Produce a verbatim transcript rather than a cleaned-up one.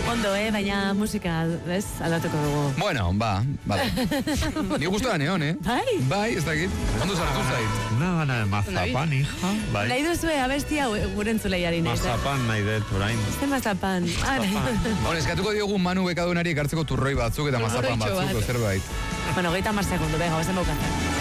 Ondo, eh, baina musika, ez, aldatuko dugu. Bueno, ba, vale. Ni gustora neon, eh? Bai? Bai, ez dakit. Ondo sartu zait. Una gana de mazapan, hija. Bai. Nahi duzue abestia gure entzuleiari nahi. Mazapan nahi dut, orain. Este mazapan. Bueno, eskatuko diogu Manu bekadunari ekartzeko turroi batzuk eta mazapan batzuk, zerbait. Bueno, geita mar segundu, venga, ozen baukatzen.